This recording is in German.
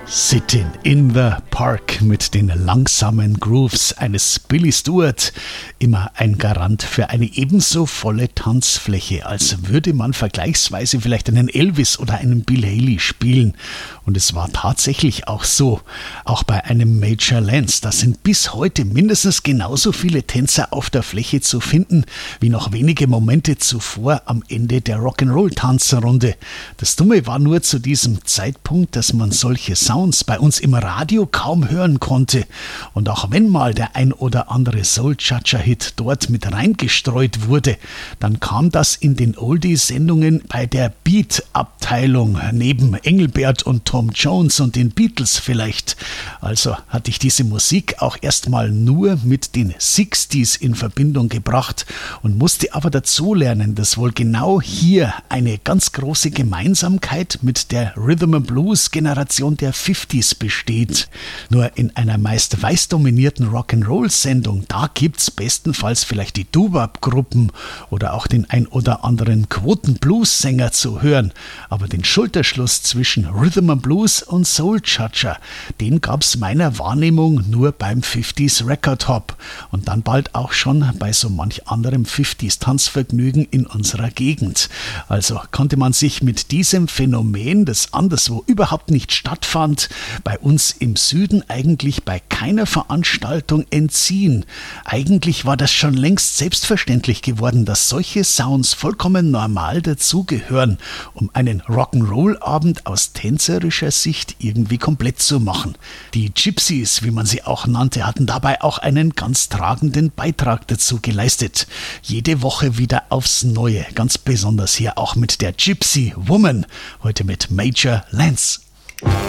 Sitting in the Park mit den langsamen Grooves eines Billy Stewart. Immer ein Garant für eine ebenso volle Tanzfläche, als würde man vergleichsweise vielleicht einen Elvis oder einen Bill Haley spielen. Und es war tatsächlich auch so. Auch bei einem Major Lance, da sind bis heute mindestens genauso viele Tänzer auf der Fläche zu finden, wie noch wenige Momente zuvor am Ende der Rock'n'Roll-Tanzrunde. Das Dumme war nur zu diesem Zeitpunkt, dass man solche Sounds bei uns im Radio kaum hören konnte. Und auch wenn mal der ein oder andere Soul-Cha-Cha-Hit dort mit reingestreut wurde, dann kam das in den Oldie-Sendungen bei der Beat-Abteilung neben Engelbert und Tom Jones und den Beatles vielleicht. Also hatte ich diese Musik auch erstmal nur mit den 60s in Verbindung gebracht und musste aber dazulernen, dass wohl genau hier eine ganz große Gemeinsamkeit mit der Rhythm and Blues Generation der 50s besteht. Nur in einer meist weiß dominierten Rock'n'Roll-Sendung, da gibt's bestenfalls vielleicht die Doo-Wop-Gruppen oder auch den ein oder anderen Quoten-Blues-Sänger zu hören. Aber den Schulterschluss zwischen Rhythm and Blues und Soul-Cha-Cha, den gab's meiner Wahrnehmung nur beim 50s Record Hop und dann bald auch schon bei so manch anderem 50s Tanzvergnügen in unserer Gegend. Also konnte man sich mit diesem Phänomen, das anderswo überhaupt nicht stattfand, bei uns im Süden eigentlich bei keiner Veranstaltung entziehen. Eigentlich war das schon längst selbstverständlich geworden, dass solche Sounds vollkommen normal dazugehören, um einen Rock'n'Roll-Abend aus tänzerischer Sicht irgendwie komplett zu machen. Die Gypsies, wie man sie auch nannte, hatten dabei auch einen ganz tragenden Beitrag dazu geleistet. Jede Woche wieder aufs Neue, ganz besonders hier auch mit der Gypsy Woman, heute mit Major Lance.